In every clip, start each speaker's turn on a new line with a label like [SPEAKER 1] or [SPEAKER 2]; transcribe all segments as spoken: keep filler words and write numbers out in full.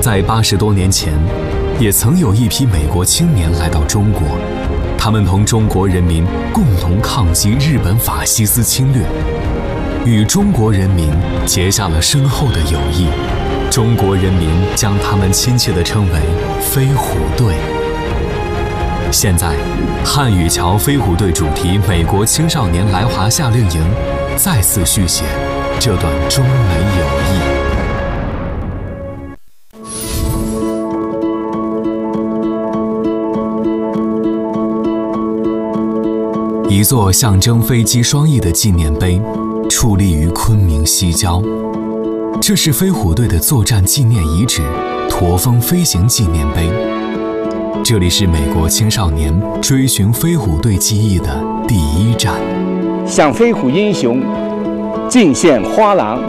[SPEAKER 1] 在八十多年前，也曾有一批美国青年来到中国，他们同中国人民共同抗击日本法西斯侵略，与中国人民结下了深厚的友谊。中国人民将他们亲切地称为飞虎队。现在，汉语桥飞虎队主题美国青少年来华夏令营再次续写这段中美友谊。一座象征飞机双翼的纪念碑矗立于昆明西郊，这是飞虎队的作战纪念遗址驼峰飞行纪念碑。这里是美国青少年追寻飞虎队记忆的第一站，
[SPEAKER 2] 向飞虎英雄敬献花篮。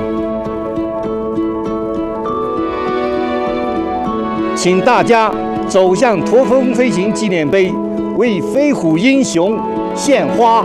[SPEAKER 2] 请大家走向驼峰飞行纪念碑，为飞虎英雄献花。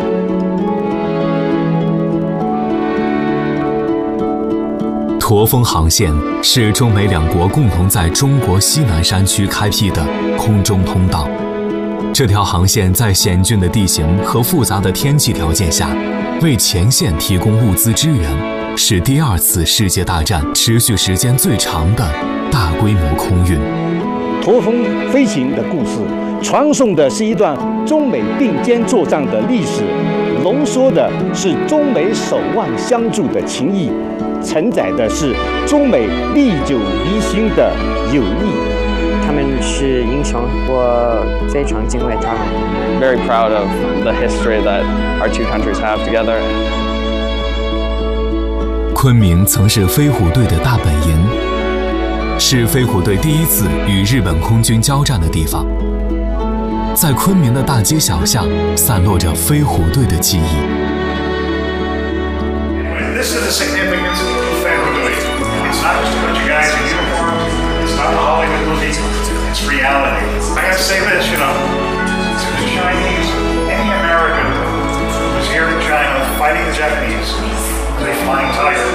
[SPEAKER 1] 驼峰航线是中美两国共同在中国西南山区开辟的空中通道。这条航线在险峻的地形和复杂的天气条件下，为前线提供物资支援，是第二次世界大战持续时间最长的大规模空运。
[SPEAKER 2] 驼峰飞行的故事，传颂的是一段中美并肩作战的历史，浓缩的是中美守望相助的情谊，承载的是中美历久弥新的友谊。
[SPEAKER 3] 他们是英雄，我非常敬畏他们。
[SPEAKER 4] Very proud of the history that our two countries have together.
[SPEAKER 1] 昆明曾是飞虎队的大本营，是飞虎队第一次与日本空军交战的地方。在昆明的大街小巷，散落着飞虎队的记忆。
[SPEAKER 5] This is the significance of飞虎队. It's not just a bunch of guys in uniform. It's not a Hollywood movie. It's reality. I gotta say this, you know, to the Chinese, any American who's here in China fighting the Japanese, is a flying tiger.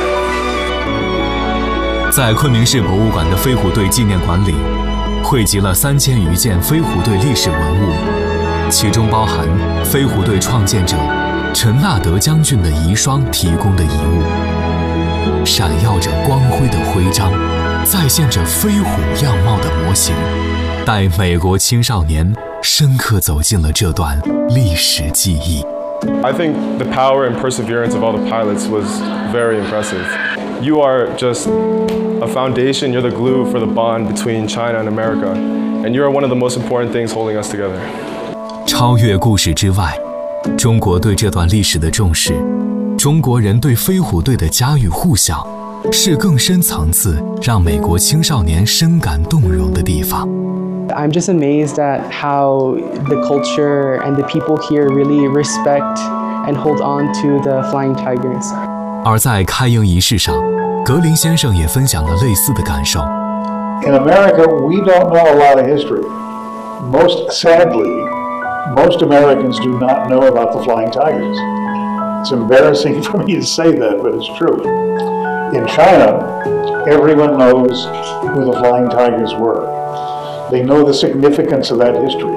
[SPEAKER 1] 在昆明市博物馆的飞虎队纪念馆里，汇集了三千余件飞虎队历史文物，其中包含飞虎队创建者陈纳德将军的遗孀提供的遗物，闪耀着光辉的徽章，再现着飞虎样貌的模型，带美国青少年深刻走进了这段历史记忆。
[SPEAKER 6] I think the power and perseverance of all the pilots was very impressive. You are just a foundation, you're the glue for the bond between China and America, and you are one of the most important things holding us together.
[SPEAKER 1] 超越故事之外，中国对这段历史的重视，中国人对飞虎队的家喻户晓，是更深层次让美国青少年深感动容的地方。
[SPEAKER 3] I'm just amazed at how the culture and the people here really respect and hold on to the Flying Tigers.
[SPEAKER 1] 而在开营仪式上，格林先生也分享了类似的感受。
[SPEAKER 7] In America, we don't know a lot of history. Most sadly, most Americans do not know about the Flying Tigers. It's embarrassing for me to say that, but it's true. In China, everyone knows who the Flying Tigers were. They know the significance of that history.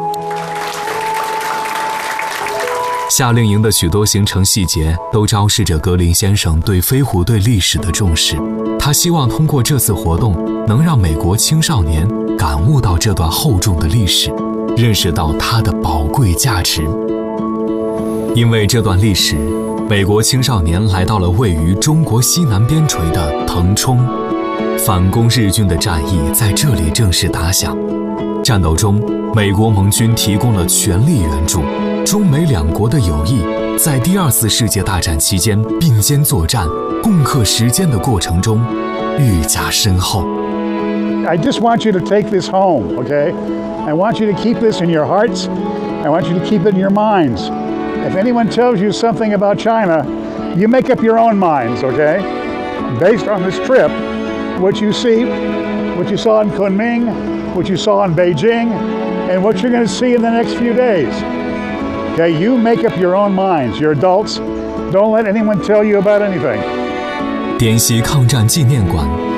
[SPEAKER 1] 夏令营的许多行程细节都昭示着格林先生对飞虎队历史的重视。他希望通过这次活动，能让美国青少年感悟到这段厚重的历史，认识到它的宝贵价值。因为这段历史，美国青少年来到了位于中国西南边陲的腾冲，反攻日军的战役在这里正式打响。战斗中，美国盟军提供了全力援助，中美两国的友谊在第二次世界大战期间并肩作战、共克时艰的过程中愈加深厚。
[SPEAKER 8] I just want you to take this home, okay? I want you to keep this in your hearts. I want you to keep it in your minds. If anyone tells you something about China, you make up your own minds, okay? Based on this trip, what you see, what you saw in Kunming, what you saw in Beijing, and what you're going to see in the next few days. Okay, you make up your own minds. You're adults. Don't let anyone tell you about anything.
[SPEAKER 1] 滇西抗战纪念馆